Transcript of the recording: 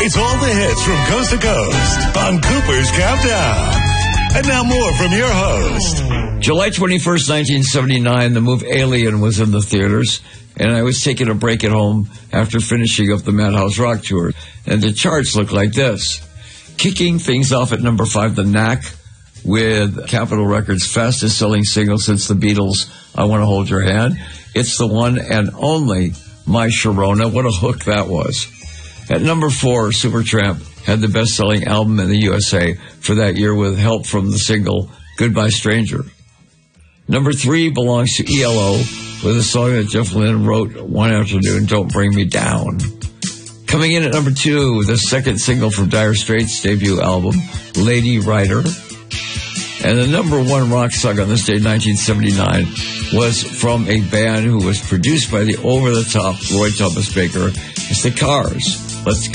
It's all the hits from coast to coast on Cooper's Countdown. And now more from your host. July 21st, 1979, the movie Alien was in the theaters, and I was taking a break at home after finishing up the Madhouse Rock Tour. And the charts look like this. Kicking things off at number 5, The Knack, with Capitol Records' fastest-selling single since the Beatles' I Want to Hold Your Hand. It's the one and only My Sharona. What a hook that was. At number 4, Supertramp had the best-selling album in the USA for that year with help from the single Goodbye Stranger. Number 3 belongs to ELO with a song that Jeff Lynne wrote one afternoon, Don't Bring Me Down. Coming in at number 2, the second single from Dire Straits' debut album, Lady Rider. And the number 1 rock song on this day, 1979, was from a band who was produced by the over-the-top Roy Thomas Baker. It's the Cars. Let's